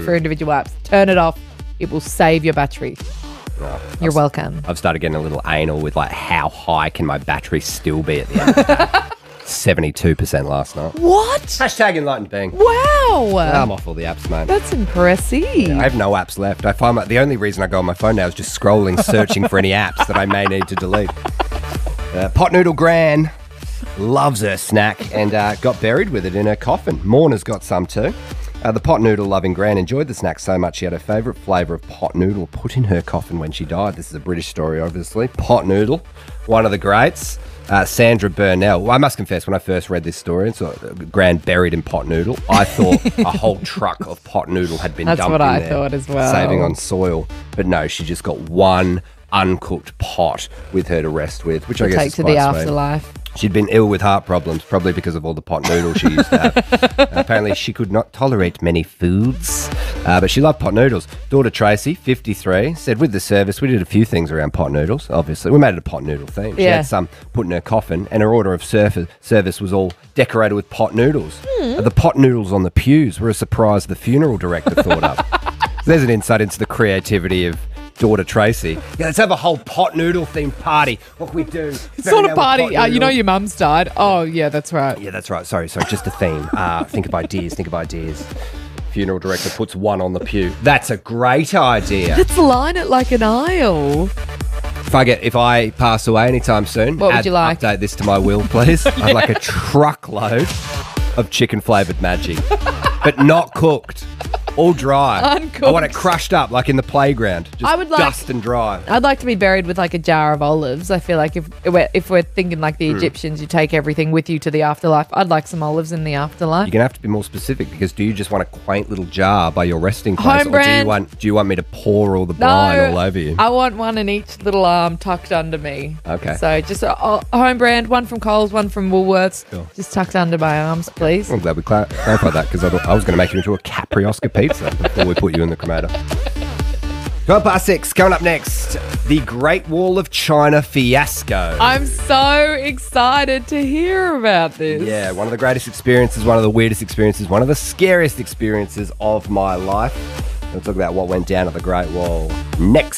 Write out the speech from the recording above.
for individual apps. Turn it off. It will save your battery. Oh, You're welcome. I've started getting a little anal with like how high can my battery still be at the end of the day. 72% last night. What? Hashtag enlightened being. Wow. I'm off all the apps, mate. That's impressive. I have no apps left. I find the only reason I go on my phone now is just scrolling, searching for any apps that I may need to delete. Pot Noodle Gran loves her snack and got buried with it in her coffin. Morna's got some too. The pot noodle loving Gran enjoyed the snack so much she had her favourite flavour of pot noodle put in her coffin when she died. This is a British story, obviously. Pot noodle, one of the greats. Sandra Burnell. Well, I must confess, when I first read this story and saw Gran buried in pot noodle, I thought a whole truck of pot noodle had been dumped in there. That's what I thought as well. Saving on soil. But no, she just got one uncooked pot with her to rest with, which I guess is take to quite the sweet. afterlife. She'd been ill with heart problems, probably because of all the pot noodle she used to have. Apparently, she could not tolerate many foods, but she loved pot noodles. Daughter Tracy, 53, said, with the service, we did a few things around pot noodles, obviously. We made it a pot noodle theme. She had some put in her coffin, and her order of service was all decorated with pot noodles. The pot noodles on the pews were a surprise the funeral director thought up. So there's an insight into the creativity of daughter Tracy. Yeah, let's have a whole pot noodle themed party. What can we do? Sort of party. You know your mum's died. Oh, yeah, that's right. Yeah, that's right. Sorry, just a theme. Think of ideas. Funeral director puts one on the pew. That's a great idea. Let's line it like an aisle. If I pass away anytime soon, what would you like? Update this to my will, please. I'd like a truckload of chicken flavoured Maggi, but not cooked. All dry. Uncooked. I want it crushed up like in the playground. Just dust and dry. I'd like to be buried with like a jar of olives. I feel like if we're thinking like the Egyptians, you take everything with you to the afterlife. I'd like some olives in the afterlife. You're going to have to be more specific because do you just want a quaint little jar by your resting place? Home brand. Or do you want me to pour all the brine all over you? I want one in each little arm tucked under me. Okay. So just a home brand, one from Coles, one from Woolworths. Sure. Just tucked under my arms, please. I'm glad we clarified that because I was going to make you into a Capri-Oscar pizza before we put you in the cremator. 6:12, coming up next, the Great Wall of China fiasco. I'm so excited to hear about this. Yeah, one of the greatest experiences, one of the weirdest experiences, one of the scariest experiences of my life. We'll talk about what went down at the Great Wall next.